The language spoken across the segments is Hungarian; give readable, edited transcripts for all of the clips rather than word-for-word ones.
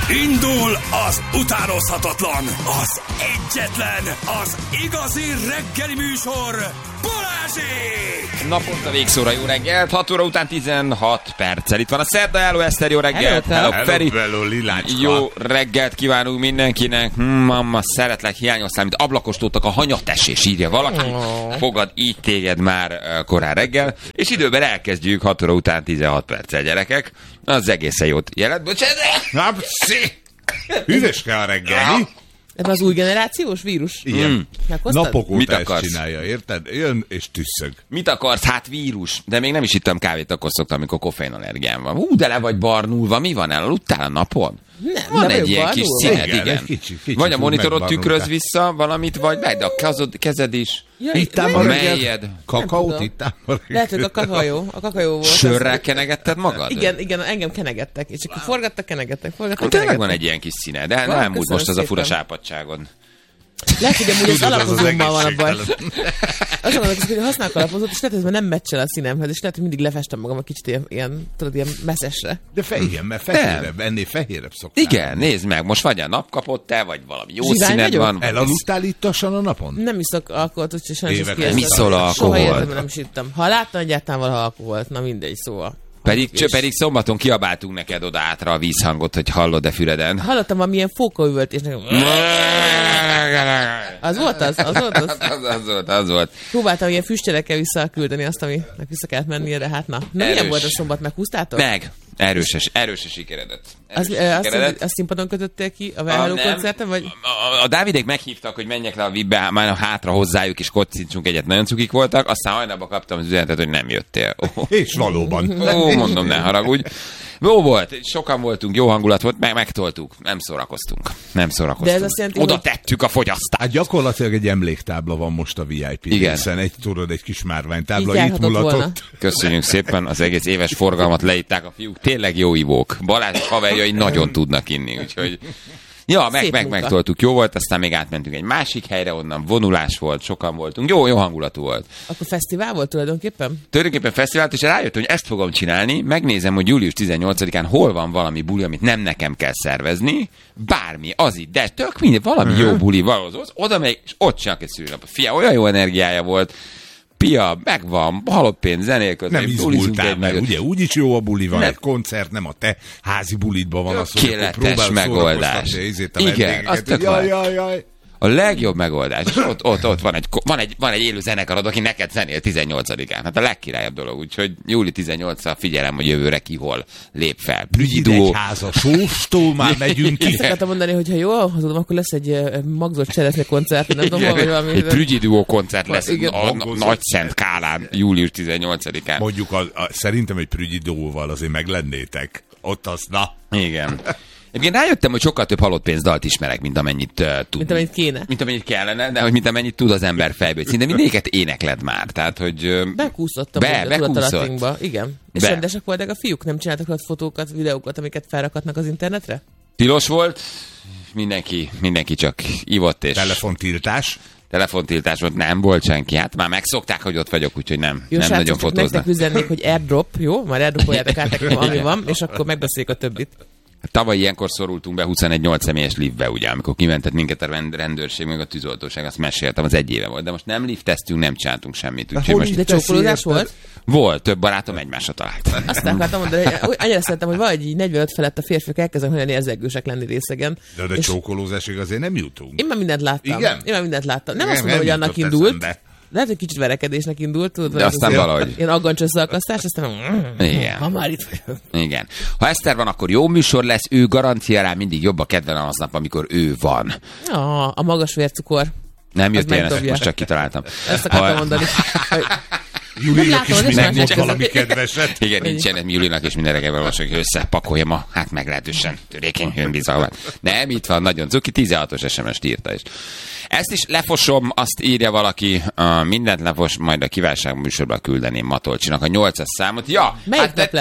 Indul az utánozhatatlan, az egyetlen, az igazi reggeli műsor, Balázsék! Naponta végszóra jó reggelt, 6 óra után 16 perccel. Itt van a szerda, hello Eszter, jó reggelt! Hello Feri! Hello, Lilácska! Jó reggelt kívánunk mindenkinek! Mamma, szeretlek, hiányoztál, mint ablakostódtak a hanyatesés, írja valaki. Fogad így téged már korán reggel. És időben elkezdjük 6 óra után 16 perccel, gyerekek. Az egészen jót jelent. Bocsánat! Hűvöske a reggel, mi? Ez az új generációs vírus? Igen. Napok Mit óta ezt akarsz? csinálja, érted? Jön és tüsszög. Mit akarsz? Hát vírus. De még nem is ittam kávét, akkor szoktam, amikor koffeinallergiám van. Hú, de le vagy barnulva. Mi van? Elaludtál a napon? Nem, Van nem egy ilyen kis barnulva. színed, Igen, igen. egy kicsit Vagy a úgy monitorod megbarnultál. tükröz vissza valamit, vagy meg, de a kezed is. Ja, Ittál meg- ma Melyed? reggelt? Kakaót tudom. ittál ma reggelt? Lehet, hogy a kakajó volt. Sörrel kenegetted magad? Igen, engem kenegettek, és akkor forgattak, kenegettek. Tényleg van egy ilyen kis színe, de Van, elmúlt köszönöm most az a fura szépen. sápadságod. Lehet, hogy amúgy az Tudod, az az alapozómmal van a baj. egészségtelen. Azon gondolkozok, hogy használok alapozót, és lehet, hogy ez már nem meccsel a színemhez, és lehet, hogy mindig lefestem magam egy kicsit ilyen, tudod, ilyen messzesre. De igen, mert fehérebb, ennél fehérebb szoktál. Igen, nézd meg, most vagy a nap kapott te, vagy valami jó Zsivány színed vagyok? van. Elaludtál ittosan a napon? Nem iszok alkoholt, úgyhogy sajnos Évek ezt kijelzem. óta. Mi szól a Soha alkoholt? életemben nem is ittam. Ha láttam egyáltalán valaha alkoholt, na mindegy, szóval. Pedig szombaton kiabáltunk neked oda átra a vízhangot, hogy hallod-e füreden. Hallottam valamilyen fókaüvöltésnek. Az volt az? Az volt. Próbáltam ilyen füstjelekkel visszaküldeni azt, aminek vissza kellett mennie, de hát na. Na milyen Erős. volt a szombat, meghúztátok? Meg. Erős a sikeredet. Azt színpadon kötöttél ki a Well Hello Nem. koncerten, vagy? A Dávidék meghívtak, hogy menjek le a VIP-be, már hátra hozzájuk, és kocincsunk egyet. Nagyon cukik voltak, aztán hajnalban kaptam az üzenetet, hogy nem jöttél. És valóban. Ó, mondom, ne haragudj. Jó volt, sokan voltunk, jó hangulat volt, megtoltuk, nem szórakoztunk. De ez azt jelenti, Oda hogy- tettük a fogyasztást. Hát gyakorlatilag egy emléktábla van most a VIP Igen. részen. Egy kis márványtábla, Így itt járhatott volna. mulatott. Köszönjük szépen, az egész éves forgalmat leitták a fiúk, tényleg jó ivók. Balázs és haverjai nagyon tudnak inni, úgyhogy... Ja, Szép munka. megtoltuk, jó volt, aztán még átmentünk egy másik helyre, onnan vonulás volt, sokan voltunk, jó hangulatú volt. Akkor fesztivál volt tulajdonképpen? Tulajdonképpen fesztivált, és rájöttem, hogy ezt fogom csinálni, megnézem, hogy július 18-án hol van valami buli, amit nem nekem kell szervezni, bármi, az itt, de tök mindegy, valami jó buli, valahol, oda megyek, és ott csinálok egy szülőnapot. Fia, olyan jó energiája volt, Pia, megvan, halott pénz, zenél Nem izgultál, mert ugye úgyis jó a buli van, Nem. egy koncert, nem a te házi bulidban van, azt Tökéletes megoldás. Igen, az tök jaj. A legjobb megoldás. És ott van egy élő zenekarod, aki neked zenél 18-án. Hát a legkirályabb dolog. Úgyhogy júli 18-ra figyelem, hogy jövőre ki hol lép fel. Prügyi duó. Házas óstól már megyünk ki. Azt akartam mondani, hogy ha jól hazudom, akkor lesz egy magzott cseresznye koncert, nem tudom, hogy valami... Egy Prügyi duó koncert lesz Igen. a Nagyszent Kálán július 18-án. Mondjuk szerintem egy prügyi duóval azért meglennétek. Ott az, na. Igen. Egyébként rájöttem, hogy sokkal több halott pénzdalt ismerek, mint amennyit tud. Mint amennyit kéne. Mint amennyit kellene, de hogy mint amennyit tud az ember fejből. Szinte mindéket énekled már. Tehát, hogy... Bekúszottam a tudatalatinkba. Igen. És Be. rendesek voltak a fiúk? Nem csináltak ott fotókat, videókat, amiket felrakhatnak az internetre? Tilos volt, mindenki csak ivott és... Telefontiltás volt, nem volt senki. Hát már megszokták, hogy ott vagyok, úgyhogy nem nagyon Nektek fotóznak. üzennék, hogy airdrop, jó? Már airdropoljátok át nekem, ami van, és akkor megbeszéljük a többit. Tavaly ilyenkor szorultunk be 21-8 személyes liftbe, ugye, amikor kimentett minket a rendőrség, meg a tűzoltóság, azt meséltem, az egy éve volt. De most nem lifteztünk, nem csináltunk semmit. Úgyhogy most De csókolódás volt? volt, több barátom egymásra talált. Azt akartam mondani, hogy annyira szeretem, hogy valahogy így 45 felett a férfiak elkezdenek olyan érzegősek lenni részegen. De És csókolózásig azért nem jutunk. én már mindent láttam. Igen? Én már mindent láttam. Nem Igen, azt mondom, hogy nem annak jutott indult. eszembe. Lehet, hogy kicsit verekedésnek indult, tudod? De aztán az valahogy. Ilyen aggancsösszalkasztás, aztán Igen. ha már itt vagyok. Igen. Ha Eszter van, akkor jó műsor lesz, ő garancia rá mindig jobb a kedvelem aznap, amikor ő van. A magas vércukor. Nem jött ilyen, ezt megdobja. most csak kitaláltam. Ezt akartam mondani. Hogy Julinak is látom, mindig hogy mond más valami között. kedveset. Igen, nincsen Julinak és minden reggel valós, hogy összepakolja ma, hát meglehetősen törékeny önbizalmat. Nem, itt van, nagyon cuki, 16-os SMS-t írta is. Ezt is lefosom, azt írja valaki, mindent lefos, majd a kívánság műsorban küldeném Matolcsinak a 8-as számot. Ja, Melyik hát nap lesz?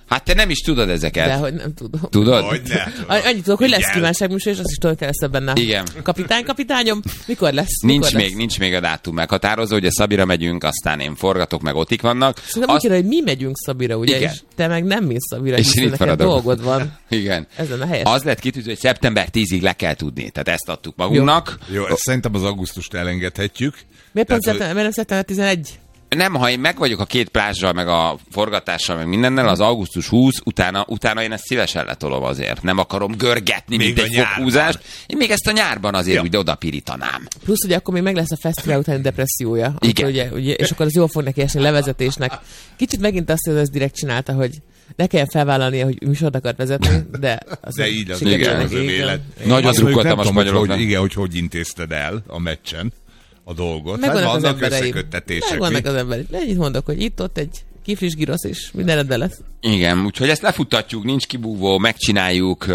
Hát te nem is tudod ezeket. De hogy nem tudom. Tudod? Annyit tudok, hogy lesz kívánságműsor, és azt is tudod, hogy lesz benne. Igen. Kapitányom, mikor lesz? Mikor lesz? Nincs még a dátum meghatározó, hogy a Szabira megyünk, aztán én forgatok, meg otik vannak. Szerintem úgy kéne, hogy mi megyünk Szabira, ugye? Igen. És te meg nem mész Szabira, És hiszen itt neked maradok. dolgod van. Igen. Ez lenne helyes. Az lett kitűző, hogy szeptember 10-ig le kell tudni. Tehát ezt adtuk magunknak. Jó, ezt szerintem az augusztust elengedhetjük. Miért pont Tehát, szeptember 11? Nem, ha én meg vagyok a két plázsal, meg a forgatással, meg mindennel, az augusztus 20, utána én ezt szívesen letolom azért. Nem akarom görgetni, Még mint a egy nyárban. foghúzást. Én még ezt a nyárban azért úgy odapirítanám. Plusz ugye akkor még meg lesz a fesztivál utáni depressziója. Igen. Ugye, és akkor az jól fog neki esni levezetésnek. Kicsit megint azt, hogy ez direkt csinálta, hogy ne kelljen felvállalnia, hogy műsort akart vezetni, de így az sikerült igen, neki, az igen. élet. Nagyon Azt mondjuk, drukkoltam nem a tudom, spanyoloknak. hogy intézted el a meccsen a dolgot. Megvannak Hát az vannak embereim. összeköttetések. Megvannak mi? az embereim. Ennyit mondok, hogy itt-ott egy kiflis girosz, és minden rendben lesz. Igen, úgyhogy ezt lefuttatjuk, nincs kibúvó, megcsináljuk,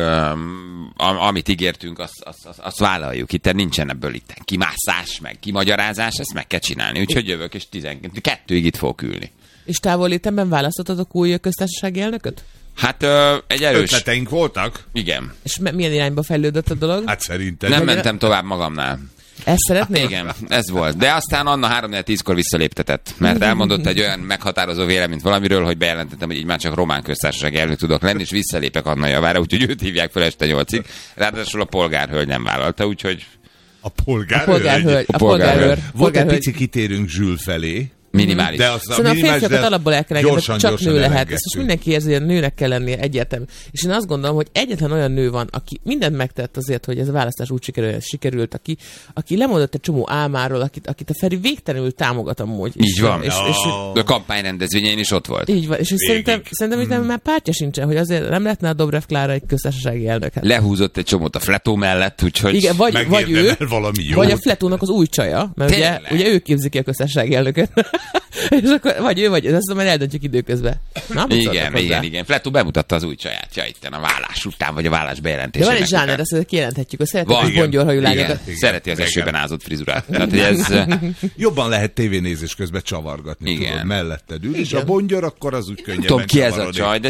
amit ígértünk, azt vállaljuk. Itt nincsen ebből itt kimászás, meg kimagyarázás, ezt meg kell csinálni. Úgyhogy jövök, és 12-ig itt fogok ülni. És távollétemben választottatok új köztársasági elnököt? Hát egy erős... Ötleteink voltak? Igen. És milyen irányba fejlődött a dolog? Hát szerintem. Nem mentem tovább magamnál. Ezt szeretnél? Igen, ez volt. De aztán Anna 3-10-kor visszaléptetett, mert elmondott egy olyan meghatározó véleményt valamiről, hogy bejelentettem, hogy így már csak román köztársaság elnök tudok lenni, és visszalépek Anna javára, úgyhogy őt hívják fel este 8-ig. Ráadásul a polgárhölgy nem vállalta, úgyhogy A polgárőr. A polgárőr. Volt egy pici kitérünk Zsül felé. minimális. De az Szóval a férfiakat alapból el kell engedni, hogy csak nő lehet. Ezt elengedtük. most mindenki érzi, hogy nőnek kell lennie egyértelmű. És én azt gondolom, hogy egyetlen olyan nő van, aki mindent megtett azért, hogy ez a választás úgy sikerült, aki lemondott egy csomó álmáról, akit a Feri végtelenül támogat amúgy. Így van. És A kampányrendezvényén is ott volt. így van. És szerintem itt már pártja sincsen, hogy azért nem lehetne a Dobrev Klára egy köztársasági elnök. Lehúzott egy csomót a Fletó mellett, úgyhogy... Igen, vagy ő, valami jó. vagy a Fletónak az új csaja, mert ugye ő képzi ki a köztársasági elnököt. És akkor vagy ő, vagy ezt majd eldöntjük időközben. Na, igen. Fletó bemutatta az új csajátja itten a vállás után, vagy a vállás de bejelentésének. van egy zsáner, ezt kijelenthetjük, hogy szeretik Van, a bongyorhajú igen. lányokat. Szereti az esőben ázott frizurát. Tehát, hogy ez... Jobban lehet tévénézés közben csavargatni. Igen. Tudod, melletted ül, és Igen. a bongyör akkor az úgy könnyebben Tudom ki ez a csavarodik. csaj, de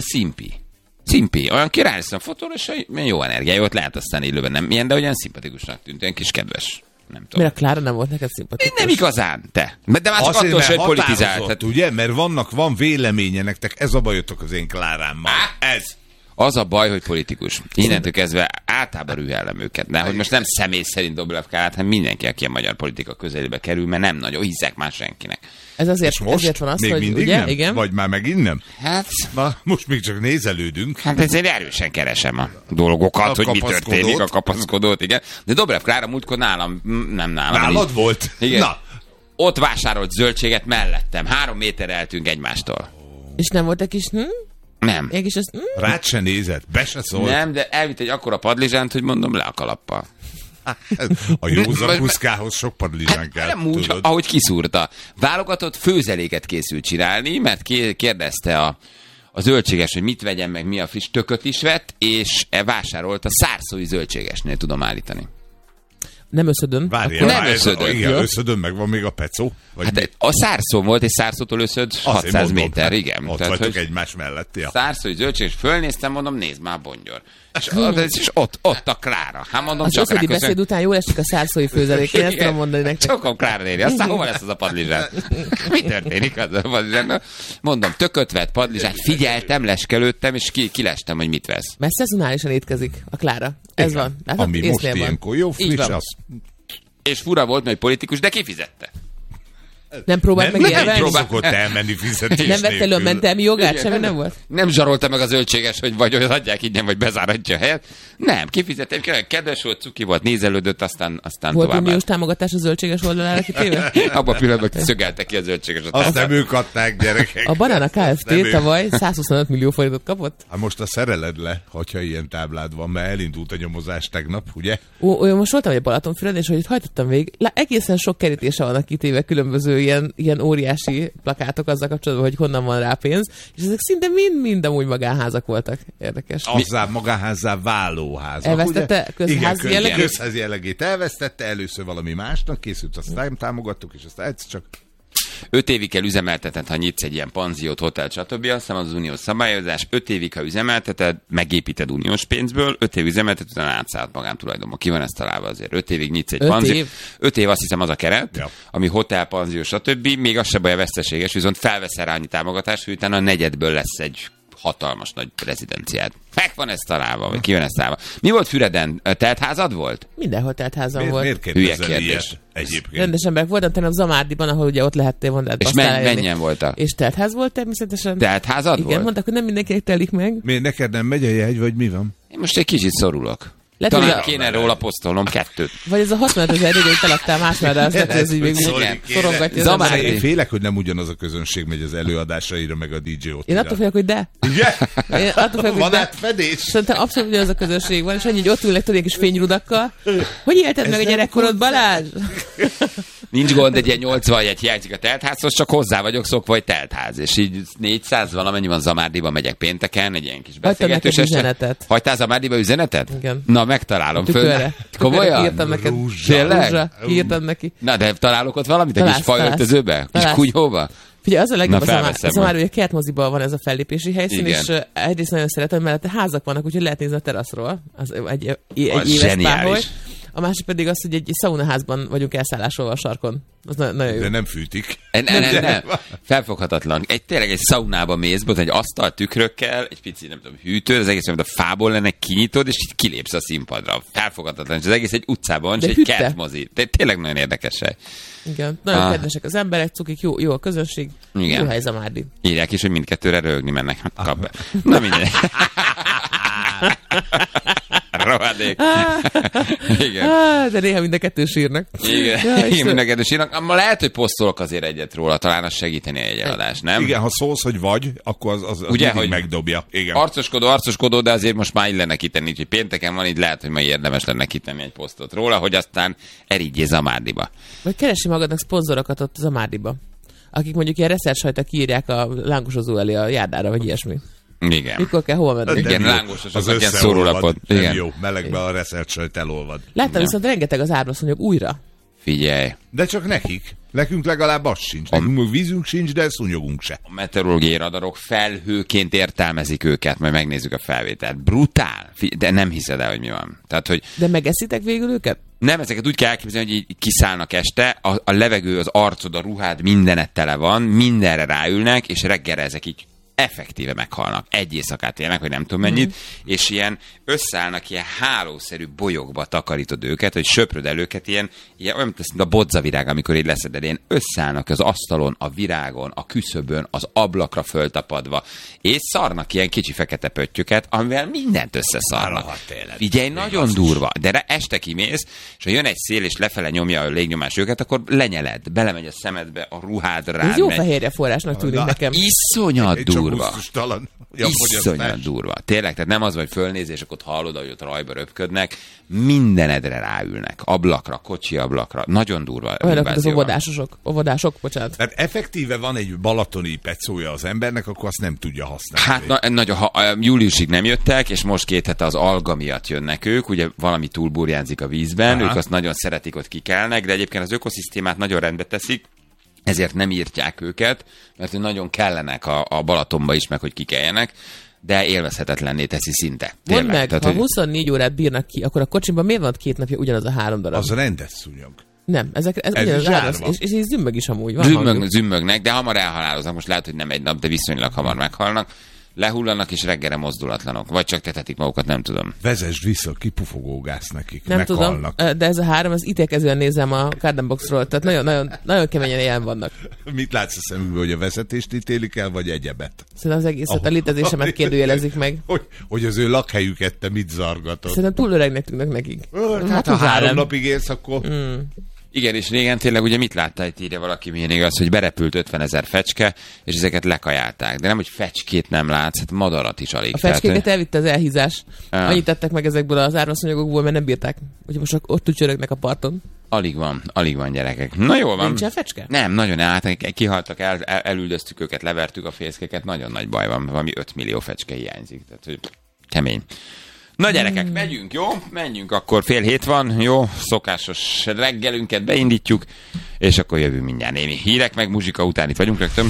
Szimpi. Olyan király lesz a fotóra, és jó energiája, ott lehet aztán élőben nem ilyen, de olyan szimpatikusnak tűnt, olyan kis kedves. Nem tudom. Miért a Klára nem volt neked szimpatikus? Nem igazán, te. De már csak Azért, attól sem, mert hogy politizált. határozott, ugye? Mert van véleménye nektek, ez a bajotok az én Klárámmal. Ez. Az a baj, hogy politikus. Innentől kezdve általában rühellem őket. De hogy most nem személy szerint Dobrev Klárát, hanem mindenki, aki a magyar politika közelébe kerül, mert nem nagyon hiszek már senkinek. Ez azért, És most? ezért van az, még hogy mindig ugye, nem? igen. Vagy már megint nem? Hát... Na, most még csak nézelődünk. Hát ezért erősen keresem a dolgokat, A hogy mi kapaszkodót. történik, a kapaszkodót, igen. De Dobrev Klára múltkor nálam, nem nálam. Nálad volt? Igen. Na, Ott vásárolt zöldséget mellettem. 3 méterre eltünk egymástól. És nem volt egy kis, Nem. egy kis, rád se nézett, be se szólt. Nem, de elvitt egy akkora padlizsánt, hogy mondom, le a kalappal. A józan kuszkához sok padlizsán kell, Nem úgy, tudod. ahogy kiszúrta. Válogatott főzeléket készült csinálni, mert kérdezte a zöldséges, hogy mit vegyen meg, mi a friss, tököt is vett, és vásárolt a szárszói zöldségesnél, tudom állítani. nem összödön. Várjál, Nem összödön. Igen, Jó. összödön, meg van még a pecó. Vagy Hát mi? a Szárszó volt, és Szárszótól összöd Azért 600 mondom, méter, hát igen. Ott Tehát, vagytok hogy egymás mellett. Ja. Szárszói zöldséges, fölnéztem, mondom, nézd már, bongyol. És ott a Klára. Hát mondom, Az csak összödi ráköszön. beszéd után jól esik a szárszói főzelék. Én ezt tudom mondani nektek. Csak a Klára néni. Aztán hova lesz az a padlizsán? Mi történik az a padlizsán? Mondom, tököt vett padlizsát, figyeltem, leskelődtem, és kilestem, hogy mit vesz. Mert szezonálisan étkezik a Klára. Ez Igen. van. Hát Ami most észnél van. ilyenkor jó, Így friss, van. az. És fura volt, mert politikus, de kifizette. Nem próbált meg Nem élvelni? szokott elmenni fizetés Nem vett elő a nélkül. mentelmi jogát? Semmi nem volt? Nem zsarolta meg a zöldséges, hogy vagy adják ingyen, vagy bezáratja a helyet. Nem, kifizettem, kedves volt, cuki volt, nézelődött, aztán Volt tovább. uniós támogatás a zöldséges oldalára kitéve? Abban a pillanatban szögelte ki a zöldséges. Azt nem ők adták, gyerekek. A Banana Azt nem Kft. ők. tavaly 125 millió forintot kapott. Hát most a szereled le, hogyha ilyen táblád van, mert elindult a nyomozás tegnap, ugye? Olyan most voltam egy Balatonfüreden, és hogy hajtottam végig, egészen sok kerítése vannak kitéve különböző ilyen óriási plakátok azzal kapcsolatban, hogy honnan van rá pénz, és ezek szinte mind amúgy magánházak voltak. Érdekes. Azzá magáházzá váló házak. Elvesztette ugye? közházi Igen, jellegét? közházi jellegét elvesztette, először valami másnak készült, aztán támogattuk, és aztán egyszer csak 5 évig kell üzemelteted, ha nyitsz egy ilyen panziót, hotel, stb. Azt hiszem az uniós szabályozás. 5 évig, ha üzemelteted, megépíted uniós pénzből, 5 év üzemelteted, utána átszállt magántulajdonba. Ki van ezt találva azért? 5 évig nyitsz egy panziót. 5 év azt hiszem az a keret, ami hotel, panzió, stb. Még az se baj a veszteséges, viszont felveszel rá annyi támogatást, hogy utána a negyedből lesz egy hatalmas nagy rezidenciád. Meg van ez találva, vagy ki van ez találva. Mi volt Füreden? Teltházad volt? Mindenhol teltházam volt. Miért kérdezel ilyet egyébként? Rendes emberek voltam, tegnap Zamárdiban, ahol ugye ott lehettél volna. És mennyien voltak? És teltház volt természetesen. Teltházad volt? Igen, mondták, hogy nem mindenkinek telik meg. Miért neked nem megy a jegy, vagy mi van? Én most egy kicsit szorulok. Talán kéne róla posztolnom 2. Vagy ez a 65 000 hogy feladtál másmára, az lehet, hogy ez így még szorongatja az embereket. Én félek, hogy nem ugyanaz a közönség megy az előadásaira, meg a DJ-ot. Én attól félek, hogy de. Én attól félek, van átfedés? Szerintem abszolút ugyanaz a közönség van, és annyi, hogy ott ülnek tudják kis fényrudakkal. Hogy élted meg a gyerekkorod, Balázs? Nincs gond, egy ilyen 80 jegy hiányzik a teltházhoz, csak hozzá vagyok szokva, hogy teltház. És így 400 valamennyi van Zamárdiba, megyek pénteken, egy ilyen kis beszélgetős üzenetet. Hagytál Zamárdiba üzenetet? Igen. Na, megtalálom. Tükörre. Komolyan? Írtam neked. Tényleg? Írtam neki. Na, de találok ott valamit? Egy kis fajöltözőbe? Kis kunyhóba? Figyelj, az a legjobb az már, hogy a Kertmoziban van ez a fellépési helyszín, igen. És egyrészt nagyon szeretem, mert házak vannak, úgyhogy lehet nézni a teraszról. Az egy éves páholy. A másik pedig az, hogy egy szaunaházban vagyunk elszállásolva a sarkon. Az nagyon jó. De nem fűtik. Nem. Felfoghatatlan. Tényleg egy szaunába mész, egy asztal tükrökkel, egy pici, nem tudom, hűtő, az egész, mint a fából lenne, kinyitod, és így kilépsz a színpadra. Felfoghatatlan. És az egész egy utcában, és egy kertmozi. Tényleg nagyon érdekes. Igen, nagyon kedvesek az emberek, cukik, jó a közönség. Igen. Jó hely Zamárdi. Írják is, hogy mindkettőre röhögni mennek. Hát kap be. Na mindegy. Rohadék. Igen. De néha mind a kettő sírnak. Igen, mind a kettő sírnak. Lehet, hogy posztolok azért egyet róla, talán az segíteni egy eladást, nem? Igen, ha szólsz, hogy vagy, akkor az ugye, hogy megdobja. Igen. Arcoskodó, de azért most már illene kitenni, hogy pénteken van, így lehet, hogy ma érdemes lenne kitenni egy posztot róla, hogy aztán erigyél Zamárdiba. Vagy keresi magadnak szponzorokat ott Zamárdiba, akik mondjuk ilyen reszeltsajta kiírják a lángosozó elé a járdára, vagy ilyesmi. Igen. Mikor kell hova menni? Igen, lángos, az ilyen szórólapot. Nem jó, melegbe a reszelt sajt elolvad. Láttam viszont rengeteg az árbaszonyok újra. Figyelj. De csak nekik. Nekünk legalább az sincs. Nekünk vízünk sincs, de szúnyogunk se. A meteorológiai radarok felhőként értelmezik őket, majd megnézzük a felvételt. Brutál. De nem hiszed el, hogy mi van. Tehát, hogy... De megeszitek végül őket? Nem, ezeket úgy kell elképzelni, hogy így kiszállnak este, a levegő, az arcod, a ruhád, mindenet tele van, mindenre ráülnek, és reggelre ezek így effektíve meghalnak. Egy éjszakát élnek, vagy nem tudom mennyit, és ilyen összeállnak ilyen hálószerű bolyokba takarítod őket, hogy söpröd el őket ilyen olyan, mint a bodzavirág, amikor így leszeded, ilyen összeállnak az asztalon, a virágon, a küszöbön, az ablakra föltapadva, és szarnak ilyen kicsi fekete pöttyöket, amivel mindent összeszarnak. Figyelj, nagyon durva, de este kimész, és ha jön egy szél, és lefele nyomja a légnyomás őket, akkor lenyeled, belemegy a szemedbe, a ruhád rád. Ez jó fehérje forrásnak tűnik nekem. Iszonyat durva. Ja, iszonyat durva. Tényleg, tehát nem az, hogy fölnéz, és akkor hallod, hogy ott rajba röpködnek, mindenedre ráülnek. Ablakra, kocsi ablakra. Nagyon durva. Olyanok, az óvodások, bocsánat. Tehát effektíve van egy balatoni pecója az embernek, akkor azt nem tudja használni. Hát júliusig nem jöttek, és most 2 hete az alga miatt jönnek ők, ugye valami túlburjánzik a vízben, ők azt nagyon szeretik, ott kikelnek, de egyébként az ökoszisztémát nagyon rendbe teszik, ezért nem írtják őket, mert nagyon kellenek a Balatonba is, meg hogy kikeljenek, de élvezhetetlenné teszi szinte. Mondd meg, tehát, ha 24 órát bírnak ki, akkor a kocsimban miért van 2 napja ugyanaz a 3 darab? Az rendes szúnyog. Nem, ez ugyanaz a 3, és így zümmög is amúgy. Zümmögnek, de hamar elhaláloznak. Most lehet, hogy nem egy nap, de viszonylag hamar meghalnak. Lehullanak és reggelre mozdulatlanok. Vagy csak tetetik magukat, nem tudom. Vezesd vissza, kipufogó gáz nekik. Nem meghalnak. Tudom, de ez a 3, az ítélkezően nézem a Garden Boxról, tehát nagyon, nagyon, nagyon keményen ilyen vannak. Mit látsz a szemünkbe, hogy a vezetést ítélik el, vagy egyebet? Szerintem az egészet, a létezésemet kérdőjelezik meg. Hogy az ő lakhelyüket te mit zargatod? Szerintem túl öregnek tűnnek nekik. Hát ha 3 napig élsz, akkor... Igen, és régen tényleg ugye mit láttál, itt írja valaki, milyen igaz, hogy berepült 50 000 fecske, és ezeket lekajálták. De nem, hogy fecskét nem látsz, hát madarat is alig. A fecskéket elvitte az elhízás. Annyit tettek meg ezekből az árvaszonyagokból, mert nem bírták. Úgyhogy most ott tücsörögnek a parton. Alig van gyerekek. Na jól van. Nincsen fecske? Nem, nagyon kihaltak, elüldöztük őket, levertük a fészkeket, nagyon nagy baj van, valami 5 millió fecske hiányzik. Tehát, hogy kemény. Na gyerekek, megyünk, jó? Menjünk, akkor 6:30 van, jó? Szokásos reggelünket beindítjuk, és akkor jövünk mindjárt némi hírek, meg muzsika után itt vagyunk rögtön.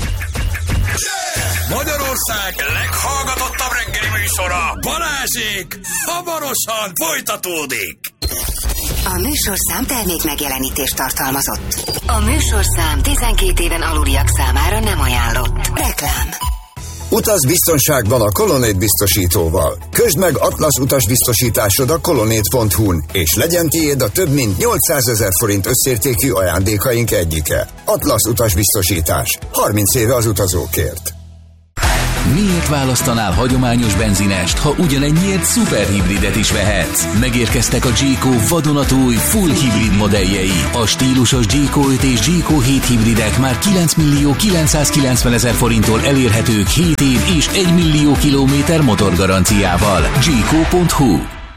Magyarország leghallgatottabb reggeli műsora, Balázsék, hamarosan folytatódik. A műsorszám termék megjelenítést tartalmazott. A műsorszám 12 éven aluliak számára nem ajánlott. Reklám. Utaz biztonságban a Colonnade biztosítóval. Közd meg Atlasz utasbiztosításod a colonnade.hu-n, és legyen tiéd a több mint 800 000 forint összértékű ajándékaink egyike. Atlasz utasbiztosítás. 30 éve az utazókért. Miért választanál hagyományos benzinest, ha ugyanennyiért szuperhibridet is vehetsz? Megérkeztek a G-Co vadonatúj full hibrid modelljei. A stílusos G-Co 5 és G-Co 7 hibridek már 9.990.000 forinttól elérhetők 7 év és 1 millió kilométer motorgaranciával. G-Co.hu.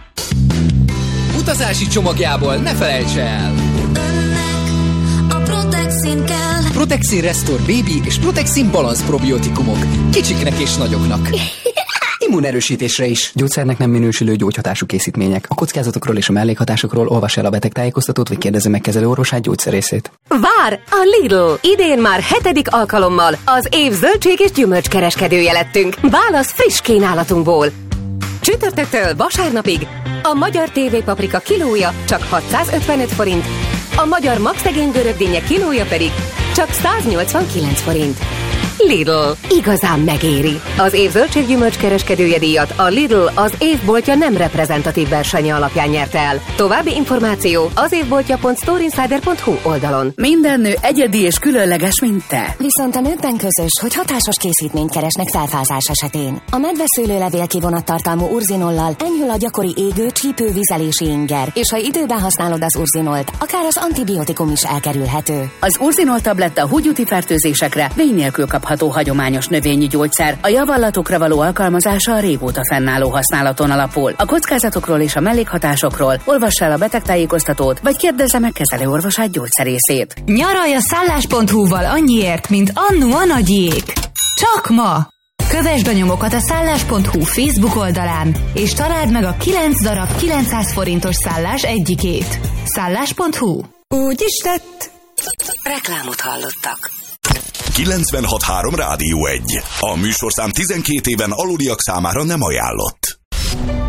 Utazási csomagjából ne felejts el! A Protexin kell. Protexin Restore Baby és Protexin Balance probiotikumok. Kicsiknek és nagyoknak. Immunerősítésre is. Gyógyszernek nem minősülő gyógyhatású készítmények. A kockázatokról és a mellékhatásokról olvass el a betegtájékoztatót, vagy kérdezze meg kezelőorvosát, gyógyszerészét. Vár a Lidl! Idén már 7. alkalommal az év zöldség és gyümölcs kereskedője lettünk. Válasz friss kínálatunkból. Csütörtöktől vasárnapig a magyar TV paprika kilója csak 655 forint, a magyar Max tegény görögdínnye kilója pedig csak 189 forint. Lidl. Igazán megéri. Az év zöldséggyümölcs kereskedője díjat a Lidl az évboltja nem reprezentatív versenye alapján nyerte el. További információ az évboltja.storeinsider.hu oldalon. Minden nő egyedi és különleges, mint te. Viszont a nőkben közös, hogy hatásos készítményt keresnek felfázás esetén. A medveszőlőlevél kivonattartalmú urzinollal enyhül a gyakori égő, csípő, vizelési inger, és ha időben használod az urzinolt, akár az antibiotikum is elkerülhető. Az urzinol tabletta húgyúti fertőzésekre vény nélkül kapható hagyományos növényi gyógyszer. A javallatokra való alkalmazása a régóta fennálló használaton alapul. A kockázatokról és a mellékhatásokról olvass el a betegtájékoztatót, vagy kérdezze meg kezelőorvosát, gyógyszerészét. Nyaralj a szállás.hu-val annyiért, mint annó a nagyiék. Csak ma! Kövesd a nyomokat a szállás.hu Facebook oldalán, és találd meg a 9 darab 900 forintos szállás egyikét. Szállás.hu. Úgy is tett. Reklámot hallottak. 96.3 Rádió 1. A műsorszám 12 éven aluliak számára nem ajánlott.